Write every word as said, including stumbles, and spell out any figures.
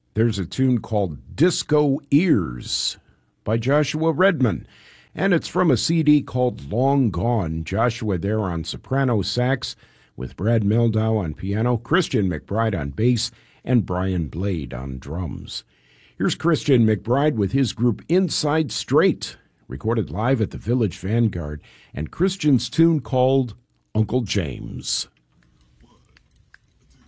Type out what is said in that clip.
There's a tune called Disco Ears by Joshua Redman, and it's from a C D called Long Gone. Joshua there on soprano sax, with Brad Mehldau on piano, Christian McBride on bass, and Brian Blade on drums. Here's Christian McBride with his group Inside Straight, recorded live at the Village Vanguard, and Christian's tune called Uncle James.